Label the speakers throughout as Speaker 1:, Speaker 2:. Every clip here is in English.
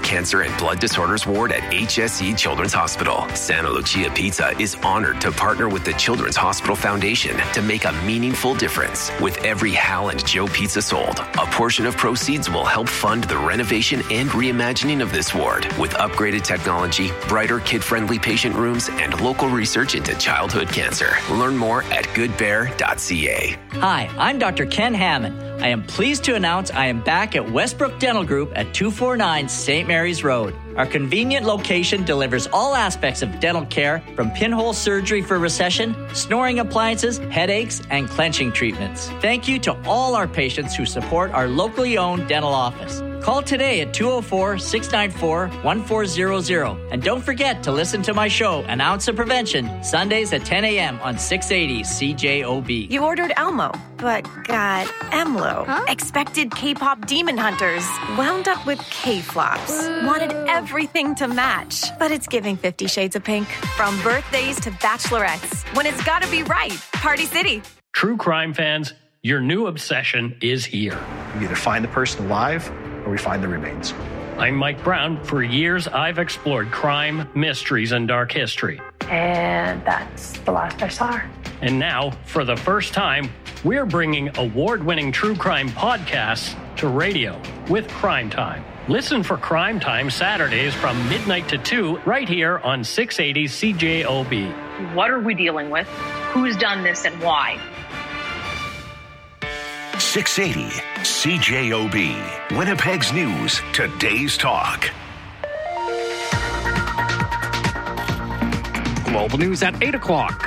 Speaker 1: Cancer and Blood Disorders Ward at HSE Children's Hospital. Santa Lucia Pizza is honored to partner with the Children's Hospital Foundation to make a meaningful difference. With every Hal and Joe pizza sold, a portion of proceeds will help fund the renovation and reimagining of this ward with upgraded technology, brighter kid-friendly patient rooms, and local research into childhood cancer. Learn more at goodbear.ca.
Speaker 2: Hi, I'm Dr. Ken Hammond. I am pleased to announce I am back at Westbrook Dental Group at 249 St. Mary's Road. Our convenient location delivers all aspects of dental care, from pinhole surgery for recession, snoring appliances, headaches, and clenching treatments. Thank you to all our patients who support our locally owned dental office. Call today at 204-694-1400. And don't forget to listen to my show, An Ounce of Prevention, Sundays at 10 a.m. on 680 CJOB.
Speaker 3: You ordered Elmo, but got Emlo. Huh? Expected K-pop demon hunters. Wound up with K-flops. Wanted everything to match. But it's giving 50 Shades of Pink. From birthdays to bachelorettes. When it's gotta be right. Party City.
Speaker 4: True crime fans, your new obsession is here.
Speaker 5: We either find the person alive or we find the remains.
Speaker 4: I'm Mike Brown. For years, I've explored crime, mysteries, and dark history.
Speaker 6: And that's the last I saw her.
Speaker 4: And now, for the first time, we're bringing award-winning true crime podcasts to radio with Crime Time. Listen for Crime Time Saturdays from midnight to 2 right here on 680 CJOB.
Speaker 6: What are we dealing with? Who's done this and why?
Speaker 7: 680 CJOB, Winnipeg's News, Today's Talk.
Speaker 8: Global News at 8 o'clock.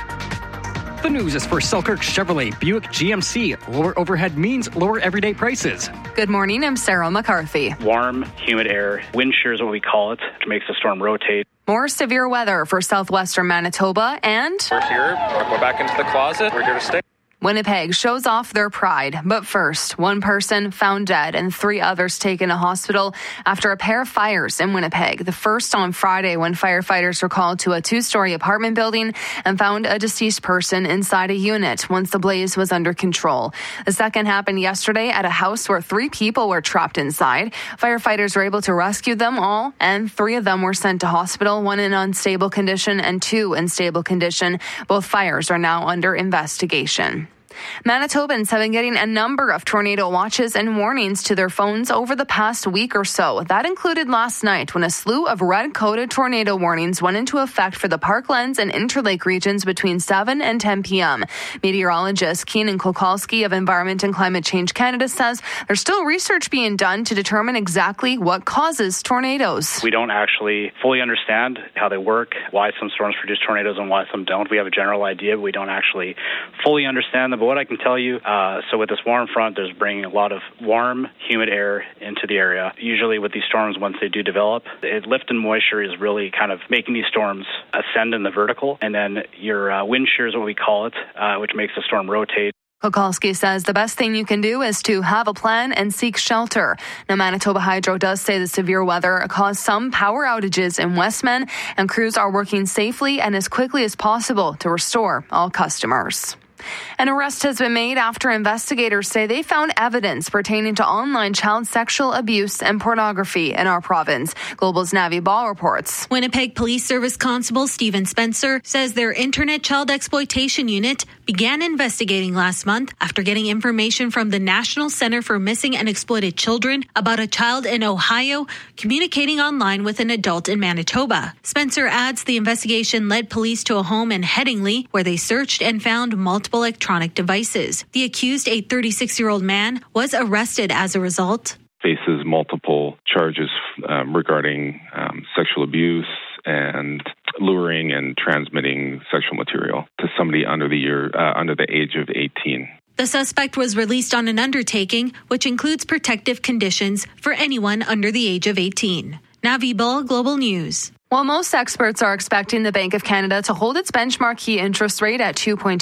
Speaker 8: The news is for Selkirk Chevrolet Buick GMC. Lower overhead means lower everyday prices.
Speaker 9: Good morning, I'm Sarah McCarthy.
Speaker 10: Warm, humid air. Wind shear is what we call it, which makes the storm rotate.
Speaker 9: More severe weather for southwestern Manitoba and...
Speaker 11: We're here. We're back into the closet. We're here to stay.
Speaker 9: Winnipeg shows off their pride. But first, one person found dead and 3 others taken to hospital after a pair of fires in Winnipeg. The first on Friday when firefighters were called to a 2-story apartment building and found a deceased person inside a unit once the blaze was under control. The second happened yesterday at a house where 3 people were trapped inside. Firefighters were able to rescue them all, and 3 of them were sent to hospital, 1 in unstable condition and 2 in stable condition. Both fires are now under investigation. Manitobans have been getting a number of tornado watches and warnings to their phones over the past week or so. That included last night when a slew of red-coded tornado warnings went into effect for the Parklands and Interlake regions between 7 and 10 p.m. Meteorologist Keenan Kokalski of Environment and Climate Change Canada says there's still research being done to determine exactly what causes tornadoes.
Speaker 10: We don't actually fully understand how they work, why some storms produce tornadoes and why some don't. We have a general idea, but we don't actually fully understand them. But what I can tell you, so with this warm front, there's bringing a lot of warm, humid air into the area. Usually with these storms, once they do develop, lift and moisture is really kind of making these storms ascend in the vertical. And then your wind shear is what we call it, which makes the storm rotate.
Speaker 9: Kokalski says the best thing you can do is to have a plan and seek shelter. Now, Manitoba Hydro does say the severe weather caused some power outages in Westman, and crews are working safely and as quickly as possible to restore all customers. An arrest has been made after investigators say they found evidence pertaining to online child sexual abuse and pornography in our province. Global's Navi Ball reports.
Speaker 12: Winnipeg Police Service Constable Stephen Spencer says their Internet Child Exploitation Unit began investigating last month after getting information from the National Center for Missing and Exploited Children about a child in Ohio communicating online with an adult in Manitoba. Spencer adds the investigation led police to a home in Headingley where they searched and found multiple electronic devices. The accused, a 36-year-old man, was arrested as a result.
Speaker 13: Faces multiple charges regarding sexual abuse and luring and transmitting sexual material to somebody under the age of 18.
Speaker 12: The suspect was released on an undertaking, which includes protective conditions for anyone under the age of 18. Navi Bull, Global News.
Speaker 9: While most experts are expecting the Bank of Canada to hold its benchmark key interest rate at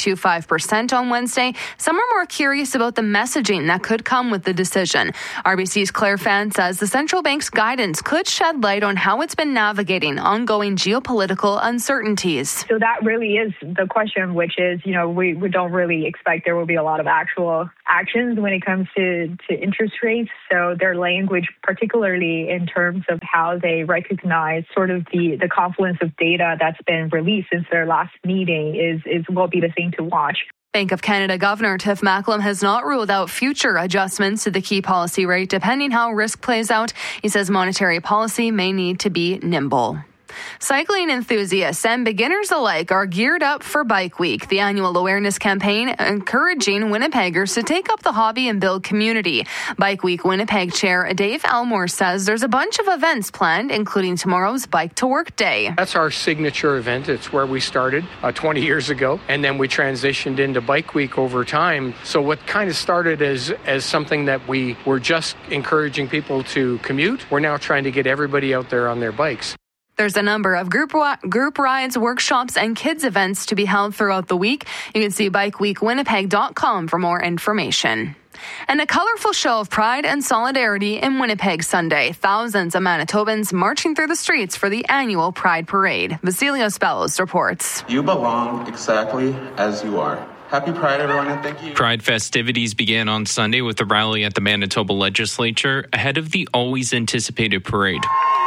Speaker 9: 2.25% on Wednesday, some are more curious about the messaging that could come with the decision. RBC's Claire Fan says the central bank's guidance could shed light on how it's been navigating ongoing geopolitical uncertainties.
Speaker 14: So that really is the question, which is, we don't really expect there will be a lot of actual actions when it comes to interest rates. So their language, particularly in terms of how they recognize sort of the confluence of data that's been released since their last meeting will be the thing to watch.
Speaker 9: Bank of Canada Governor Tiff Macklem has not ruled out future adjustments to the key policy rate depending how risk plays out. He says monetary policy may need to be nimble. Cycling enthusiasts and beginners alike are geared up for Bike Week, the annual awareness campaign encouraging Winnipeggers to take up the hobby and build community. Bike Week Winnipeg Chair Dave Elmore says there's a bunch of events planned, including tomorrow's Bike to Work Day.
Speaker 15: That's our signature event. It's where we started 20 years ago, and then we transitioned into Bike Week over time. So what kind of started as something that we were just encouraging people to commute, we're now trying to get everybody out there on their bikes.
Speaker 9: There's a number of group rides, workshops, and kids events to be held throughout the week. You can see bikeweekwinnipeg.com for more information. And a colorful show of pride and solidarity in Winnipeg Sunday. Thousands of Manitobans marching through the streets for the annual Pride Parade. Vasilios Bellos reports.
Speaker 16: You belong exactly as you are. Happy Pride, everyone, and thank you.
Speaker 17: Pride festivities began on Sunday with a rally at the Manitoba Legislature ahead of the always anticipated parade.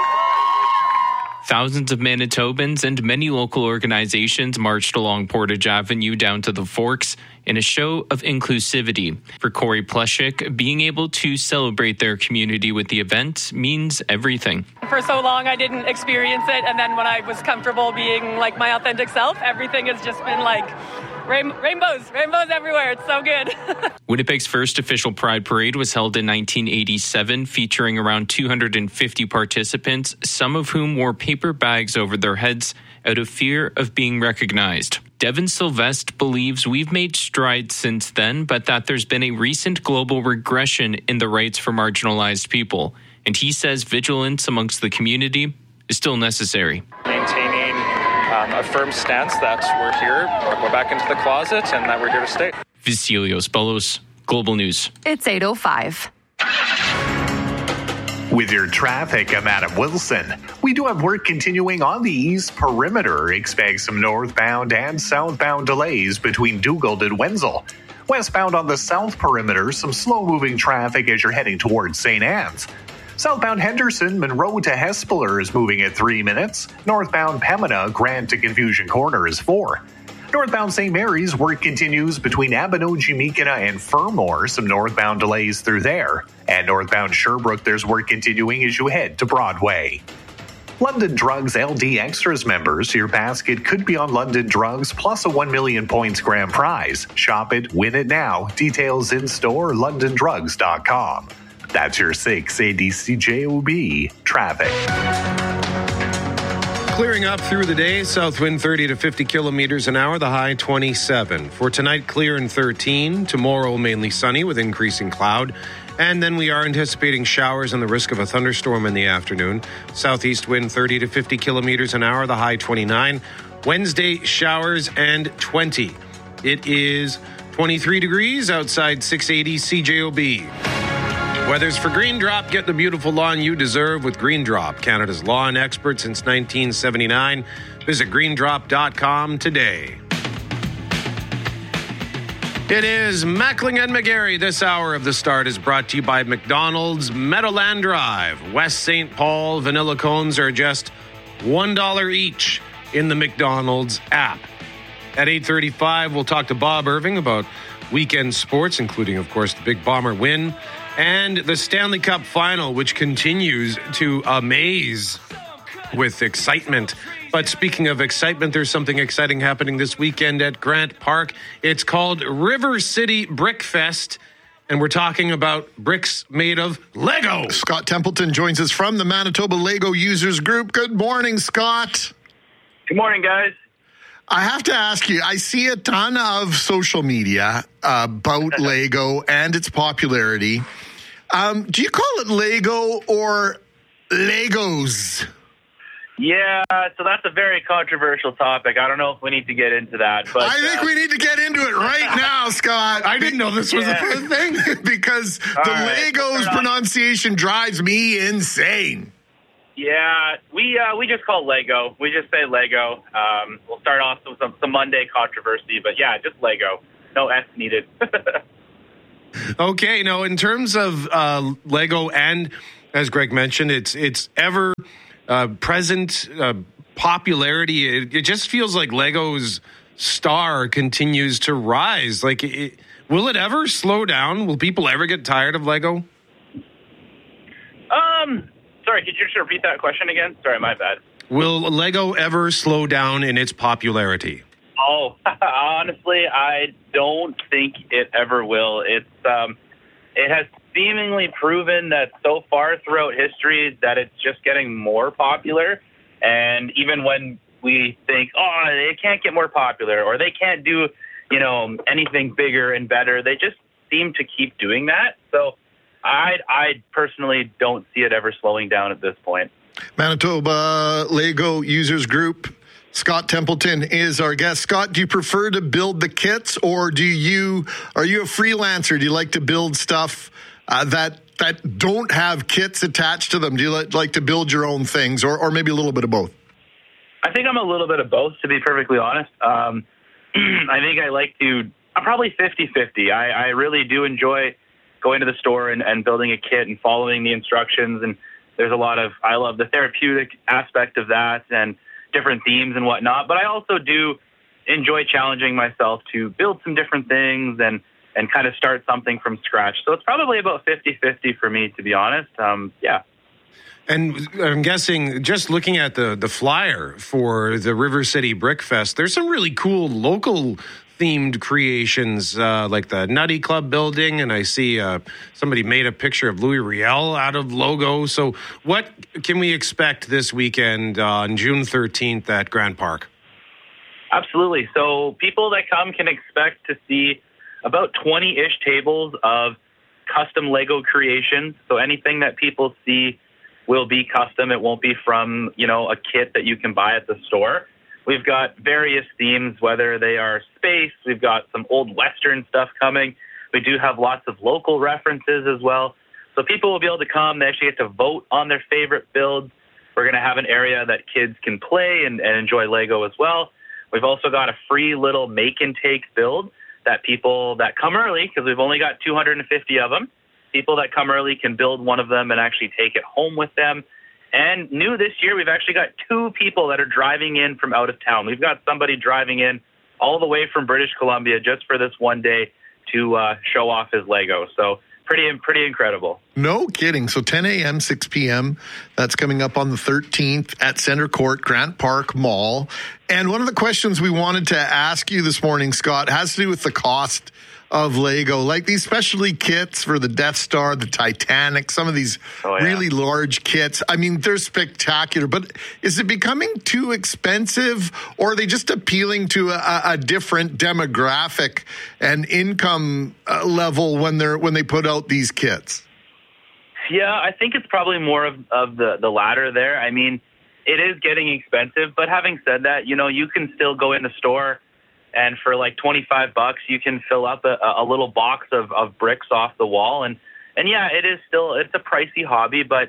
Speaker 17: Thousands of Manitobans and many local organizations marched along Portage Avenue down to the Forks in a show of inclusivity. For Corey Pleshik, being able to celebrate their community with the event means everything.
Speaker 18: For so long, I didn't experience it, and then when I was comfortable being like my authentic self, everything has just been like rainbows everywhere. It's so good.
Speaker 17: Winnipeg's first official Pride Parade was held in 1987, featuring around 250 participants, some of whom wore paper bags over their heads out of fear of being recognized. Devin Sylvestre believes we've made strides since then, but that there's been a recent global regression in the rights for marginalized people. And he says vigilance amongst the community is still necessary.
Speaker 11: Maintaining a firm stance that we're here, we're back into the closet, and that we're here to stay.
Speaker 17: Vasilios Bellos, Global News.
Speaker 9: It's 8:05.
Speaker 19: With your traffic, I'm Adam Wilson. We do have work continuing on the East Perimeter. Expect some northbound and southbound delays between Dugald and Wenzel. Westbound on the South Perimeter, some slow-moving traffic as you're heading towards St. Anne's. Southbound Henderson, Monroe to Hespeler is moving at 3 minutes. Northbound Pembina, Grant to Confusion Corner is 4. Northbound St. Mary's, work continues between Abinogi, Meekina, and Fermor. Some northbound delays through there. And northbound Sherbrooke, there's work continuing as you head to Broadway. London Drugs LD Extras members, your basket could be on London Drugs plus a 1 million points grand prize. Shop it, win it now. Details in store, londondrugs.com. That's your 680 CJOB traffic.
Speaker 20: Clearing up through the day, south wind 30 to 50 kilometers an hour, the high 27. For tonight, clear and 13. Tomorrow, mainly sunny with increasing cloud. And then we are anticipating showers and the risk of a thunderstorm in the afternoon. Southeast wind 30 to 50 kilometers an hour, the high 29. Wednesday, showers and 20. It is 23 degrees outside 680 CJOB. Weather's for Green Drop. Get the beautiful lawn you deserve with Green Drop, Canada's lawn expert since 1979. Visit greendrop.com today. It is Mackling and McGarry. This hour of The Start is brought to you by McDonald's Meadowland Drive. West St. Paul vanilla cones are just $1 each in the McDonald's app. At 8:35, we'll talk to Bob Irving about weekend sports, including, of course, the big Bomber win and the Stanley Cup final, which continues to amaze with excitement. But speaking of excitement, there's something exciting happening this weekend at Grant Park. It's called River City Brick Fest, and we're talking about bricks made of Lego.
Speaker 21: Scott Templeton joins us from the Manitoba Lego Users Group. Good morning, Scott.
Speaker 22: Good morning, guys.
Speaker 21: I have to ask you, I see a ton of social media about Lego and its popularity. Do you call it Lego or Legos?
Speaker 22: Yeah, so that's a very controversial topic. I don't know if we need to get into that. But
Speaker 21: I think we need to get into it right now, Scott. I didn't know this was a thing because the Legos pronunciation drives me insane.
Speaker 22: Yeah, we just call it Lego. We just say Lego. We'll start off with some Monday controversy, but yeah, just Lego. No S needed.
Speaker 20: Okay, now in terms of Lego, and as Greg mentioned, it's ever present popularity. It just feels like Lego's star continues to rise. Like, will it ever slow down? Will people ever get tired of Lego?
Speaker 22: Sorry, could you just repeat that question again? Sorry, my bad.
Speaker 20: Will Lego ever slow down in its popularity?
Speaker 22: Oh, honestly, I don't think it ever will. It has seemingly proven that so far throughout history that it's just getting more popular. And even when we think, oh, they can't get more popular or they can't do, anything bigger and better, they just seem to keep doing that. So I personally don't see it ever slowing down at this point.
Speaker 21: Manitoba Lego Users Group, Scott Templeton is our guest. Scott, do you prefer to build the kits, or are you a freelancer? Do you like to build stuff that don't have kits attached to them? Do you like to build your own things, or maybe a little bit of both?
Speaker 22: I think I'm a little bit of both, to be perfectly honest. I think I'm probably 50-50. I really do enjoy going to the store and building a kit and following the instructions. And there's I love the therapeutic aspect of that and different themes and whatnot. But I also do enjoy challenging myself to build some different things and kind of start something from scratch. So it's probably about 50-50 for me, to be honest. Yeah.
Speaker 20: And I'm guessing, just looking at the flyer for the River City Brick Fest, there's some really cool local themed creations like the Nutty Club building, and I see somebody made a picture of Louis Riel out of logo. So what can we expect this weekend on June 13th at Grant Park?
Speaker 22: Absolutely. So people that come can expect to see about 20-ish tables of custom Lego creations. So anything that people see will be custom. It won't be from, a kit that you can buy at the store. We've got various themes, whether they are space. We've got some old Western stuff coming. We do have lots of local references as well. So people will be able to come. They actually get to vote on their favorite builds. We're going to have an area that kids can play and enjoy Lego as well. We've also got a free little make and take build that people that come early, because we've only got 250 of them, people that come early can build one of them and actually take it home with them. And new this year, we've actually got 2 people that are driving in from out of town. We've got somebody driving in all the way from British Columbia just for this one day to show off his Lego. So pretty incredible.
Speaker 21: No kidding. So 10 a.m., 6 p.m., that's coming up on the 13th at Center Court, Grant Park Mall. And one of the questions we wanted to ask you this morning, Scott, has to do with the cost of Lego, like these specialty kits for the Death Star, the Titanic, some of these really large kits. I mean, they're spectacular, but is it becoming too expensive, or are they just appealing to a different demographic and income level when they put out these kits?
Speaker 22: Yeah, I think it's probably more of the latter there. I mean, it is getting expensive, but having said that, you can still go in the store and for like $25, you can fill up a little box of bricks off the wall. And yeah, it's a pricey hobby, but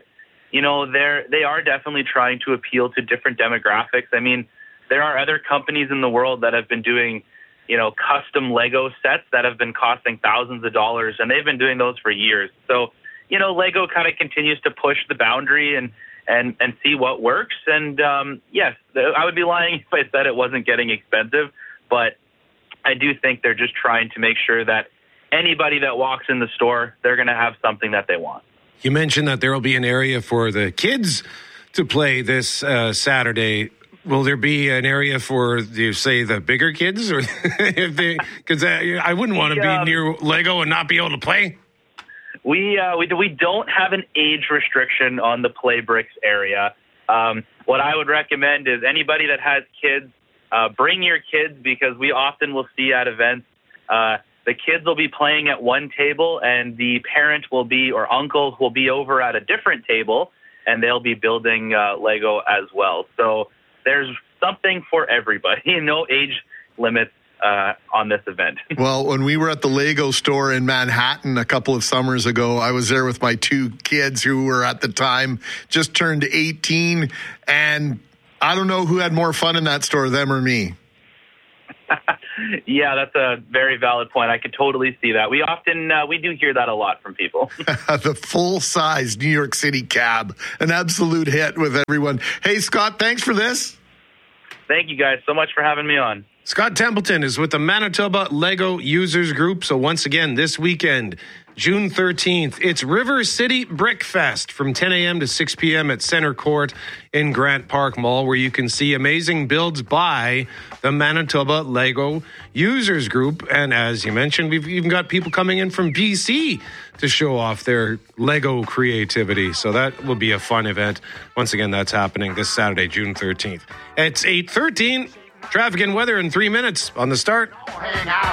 Speaker 22: they are definitely trying to appeal to different demographics. I mean, there are other companies in the world that have been doing, custom Lego sets that have been costing thousands of dollars, and they've been doing those for years. So, Lego kind of continues to push the boundary and see what works. And yes, I would be lying if I said it wasn't getting expensive. But I do think they're just trying to make sure that anybody that walks in the store, they're going to have something that they want.
Speaker 20: You mentioned that there will be an area for the kids to play this Saturday. Will there be an area for, the bigger kids? Or because I wouldn't want to be near Lego and not be able to play.
Speaker 22: We don't have an age restriction on the Play Bricks area. What I would recommend is anybody that has kids, bring your kids, because we often will see at events the kids will be playing at one table and the parent will be, or uncle will be over at a different table, and they'll be building Lego as well. So there's something for everybody. No age limits on this event.
Speaker 21: Well, when we were at the Lego store in Manhattan a couple of summers ago, I was there with my 2 kids who were at the time just turned 18, and I don't know who had more fun in that store, them or me.
Speaker 22: Yeah, that's a very valid point. I could totally see that. We often, we do hear that a lot from people.
Speaker 21: The full-size New York City cab, an absolute hit with everyone. Hey, Scott, thanks for this.
Speaker 22: Thank you guys so much for having me on.
Speaker 20: Scott Templeton is with the Manitoba Lego Users Group. So once again, this weekend, June 13th, it's River City Brickfest from 10 a.m. to 6 p.m. at Center Court in Grant Park Mall, where you can see amazing builds by the Manitoba Lego Users Group. And as you mentioned, we've even got people coming in from BC to show off their Lego creativity. So that will be a fun event. Once again, that's happening this Saturday, June 13th. It's 8:13. Traffic and weather in 3 minutes on The Start.